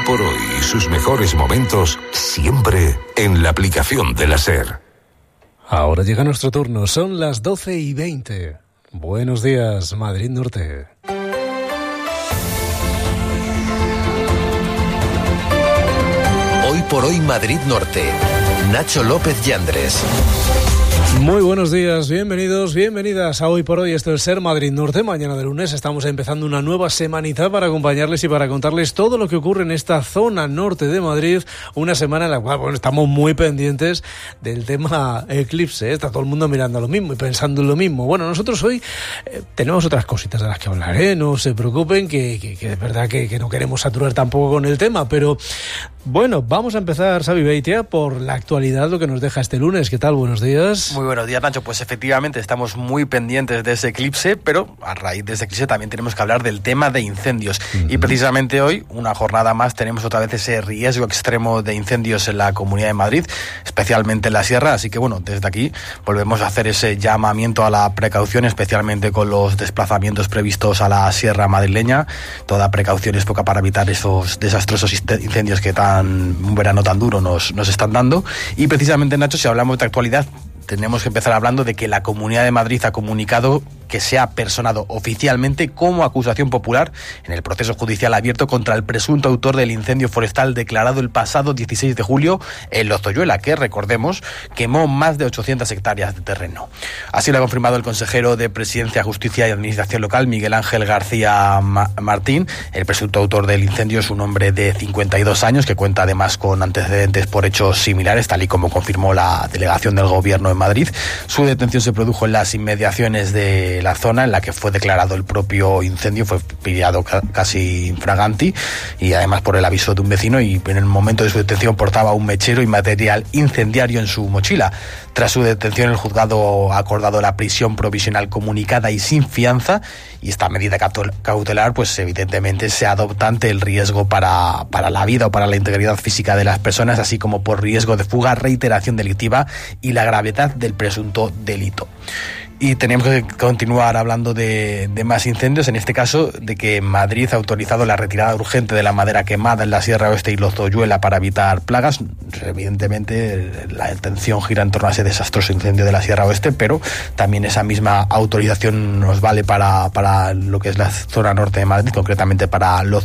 por hoy y sus mejores momentos siempre en la aplicación de la SER. Ahora llega nuestro turno, son las 12:20. Buenos días, Madrid Norte. Hoy por hoy Madrid Norte. Nacho López Yandres. Muy buenos días, bienvenidos, bienvenidas a Hoy por Hoy. Esto es SER Madrid Norte. Mañana de lunes estamos empezando una nueva semanita para acompañarles y para contarles todo lo que ocurre en esta zona norte de Madrid. Una semana en la cual estamos muy pendientes del tema eclipse. Está todo el mundo mirando lo mismo y pensando en lo mismo. Bueno, nosotros hoy tenemos otras cositas de las que hablar, No se preocupen, que es verdad que no queremos saturar tampoco con el tema, pero bueno, vamos a empezar, Xavi Beitia, por la actualidad, lo que nos deja este lunes. ¿Qué tal? Buenos días. Muy buenos días, Nacho. Pues efectivamente estamos muy pendientes de ese eclipse, pero a raíz de ese eclipse también tenemos que hablar del tema de incendios. Y precisamente hoy, una jornada más, tenemos otra vez ese riesgo extremo de incendios en la Comunidad de Madrid, especialmente en la Sierra. Así que bueno, desde aquí volvemos a hacer ese llamamiento a la precaución, especialmente con los desplazamientos previstos a la Sierra madrileña. Toda precaución es poca para evitar esos desastrosos incendios que un verano tan duro nos están dando. Y precisamente, Nacho, si hablamos de actualidad, tenemos que empezar hablando de que la Comunidad de Madrid ha comunicado que se ha personado oficialmente como acusación popular en el proceso judicial abierto contra el presunto autor del incendio forestal declarado el pasado 16 de julio en Lozoyuela, que, recordemos, quemó más de 800 hectáreas de terreno. Así lo ha confirmado el consejero de Presidencia, Justicia y Administración Local, Miguel Ángel García Martín. El presunto autor del incendio es un hombre de 52 años que cuenta además con antecedentes por hechos similares, tal y como confirmó la delegación del Gobierno en Madrid. Su detención se produjo en las inmediaciones de la zona en la que fue declarado el propio incendio. Fue pillado casi infraganti y además por el aviso de un vecino, y en el momento de su detención portaba un mechero y material incendiario en su mochila. Tras su detención, el juzgado ha acordado la prisión provisional comunicada y sin fianza, y esta medida cautelar pues evidentemente se adopta ante el riesgo para la vida o para la integridad física de las personas, así como por riesgo de fuga, reiteración delictiva y la gravedad del presunto delito. Y tenemos que continuar hablando de más incendios, en este caso de que Madrid ha autorizado la retirada urgente de la madera quemada en la Sierra Oeste y Lozoyuela para evitar plagas. Evidentemente la atención gira en torno a ese desastroso incendio de la Sierra Oeste, pero también esa misma autorización nos vale para lo que es la zona norte de Madrid, concretamente para Lozoyuela.